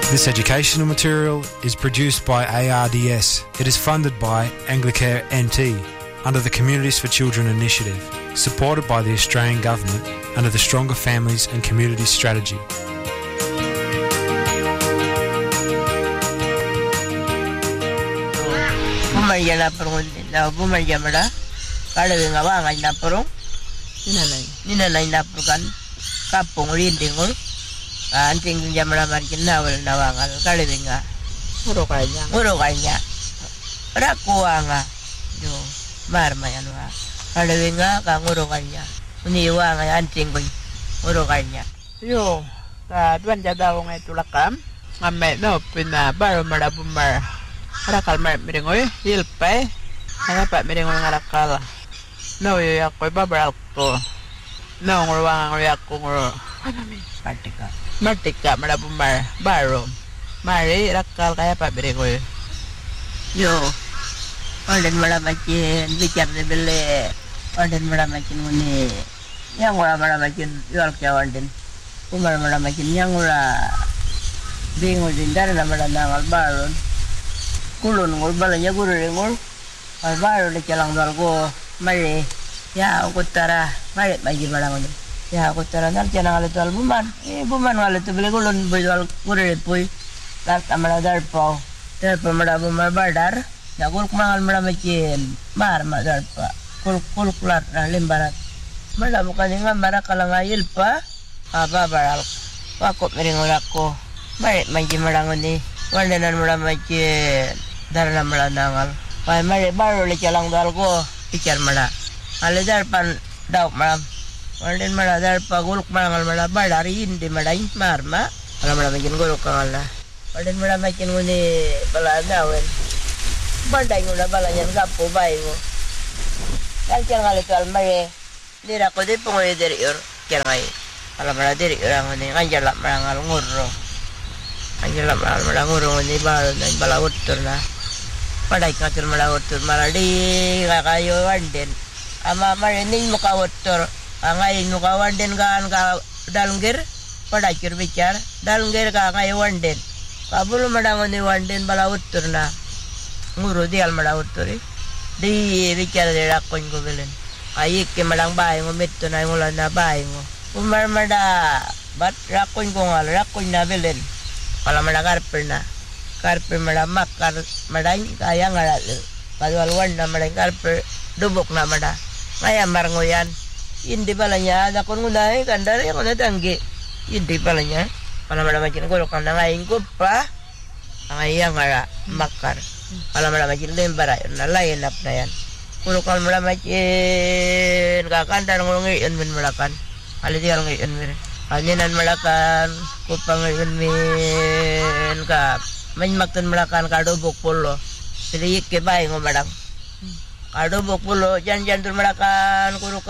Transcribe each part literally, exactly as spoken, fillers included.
This educational material is produced by A R D S. It is funded by Anglicare N T under the Communities for Children initiative, supported by the Australian Government under the Stronger Families and Communities Strategy. Bumalya na perung na bumalya mada kada nga ba nga na perung ninanay ninanay na perkan kapung rindingol anting jamra markin nawal nawangal kada nga muro kanya muro kanya rakuwa nga yo marma yan wa kada nga ka muro kanya uniwa nga anting boy muro kanya yo ka duan jada wong ay tulakam ngamme no pina baro mara bumar rakal mar miringoy hilpay ana pa miringoy ngarakal no yo yakoy babral ko no ngurwang ngoy ako ngoro ano mi patika martika mara bumar baro mari rakal kaya pa miringoy yo Ordan malamakin bicar de bele ordan malamakin muni yang ora malamakin yual kya ordan umar malamakin yang ora bingo din dar na malana albaron kulun ngol balanya guru ngol albaro de kelang dal go mari ya ukutara mari bagi malangon ya ukutara nar jana ngale tual buman eh buman ngale tu bele kulun bejal guru pui lat amala dar pau dar pamada bumar badar ya kul kumangal malamakin mar madar pa kul kul kulat na limbarat mala bukan nga mara kalangayil pa aba baral wako miringol ako mari manji malangon ni wandanan malamakin darna malanangal pai mari baru le calang dal ko pikir mala ale dar pan daw malam wandan mala dar pa guluk malangal mala badari indi malai marma ala malamakin guluk kangala wandan malamakin nguni bala dawen bandai ngula balanya gapo bai ngo kan jangan itu almare dira ko de pongo de yor jangan ala mara de orang ni kan jala marangal ngurro kan jala marangal ngurro ni bal dan bala utur na padai katur mala utur mala di kakayo wanden ama mare ni muka utur angai muka wanden kan ka dalngir padai kir bicar dalngir ka angai wanden kabul madangon ni wanden bala utur na nguru di al mala uturi di bicara de rakon ko belen ayik ke malang bae ngo metto na ngola na bae ngo umar mada bat rakon ko ngal rakon na belen pala mala karper na karper mala makar madai kaya ngaral kalwal wan na mala karper dubok na mada ngaya marngoyan indi balanya ada kon ngunai kandar yang ona tangge indi balanya pala mala macin ko kan ngaing ko pa ngaya ngara makar kalau malamacin lembara na lain nap na yan kulo kalau malamacin kakandar ngulungi min malakan alitial ngayon mir kanyanan malakan kupang ngayon min ka manmaktan malakan kadubok pulo siliyik ke bay ngomadang kadubok pulo jan jan tur malakan kulo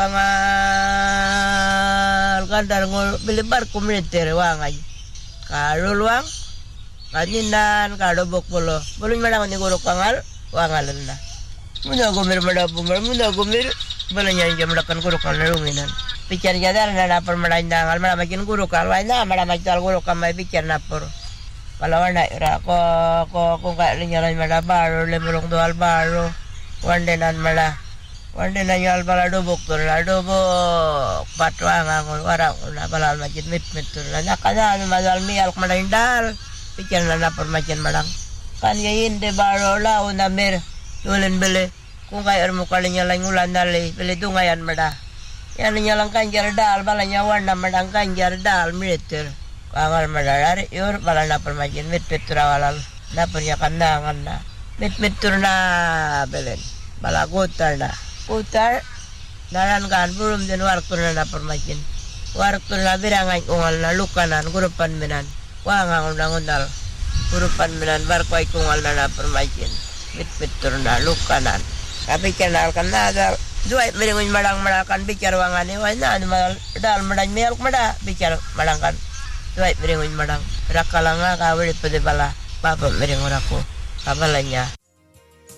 kangal kandar ngul bilibar kumiliter wangay kaluluang kanyinan kadobok polo boleh malang ni guru kangal wangalan na muna gumir mada bumar muna gumir balanya jam lakan guru kanal runginan pikir jadar na lapor malanda ngal malamakin guru kalwai na malamakin guru kamai pikir napor kalau na ira ko ko ko ka linyalan mada baro lemulong doal baro wandenan mala wandenan yal bala dobok tur la dobok patwa ngol warang na balal majid mit mit tur na nakana madal mial kmalindal pikir na na permacan malang kan yain de baro la una mer tulen bele kung kay ermo kalinya lang ulan dali bele tungayan mada yan nya lang kanjar dal balanya warna madang kanjar dal meter kangal madari yor bala na permacan mit petrawalal na pernya kandangan na mit mitur na belen bala gotar na gotar daran kan belum den waktu na permacan waktu na birangan ungal na lukanan gurupan menan wangang undang-undang urupan menan barkwai kungal na permaikin mit pitur na lukanan tapi kenal kan ada dua meringun malang malakan bicar wangane wana mal dal madan melk mada bicar malangkan dua meringun malang rakalanga kawin pede bala papa meringun aku kabalanya